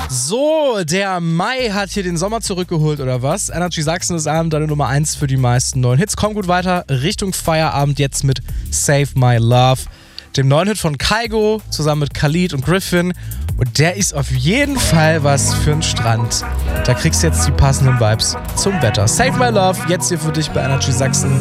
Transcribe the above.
So, der Mai hat hier den Sommer zurückgeholt, oder was? Energy Sachsen ist an, deine Nummer 1 für die meisten neuen Hits. Komm gut weiter, Richtung Feierabend jetzt mit Save My Love, dem neuen Hit von Kygo, zusammen mit Khalid und Griffin. Und der ist auf jeden Fall was für einen Strand. Da kriegst du jetzt die passenden Vibes zum Wetter. Save My Love, jetzt hier für dich bei Energy Sachsen.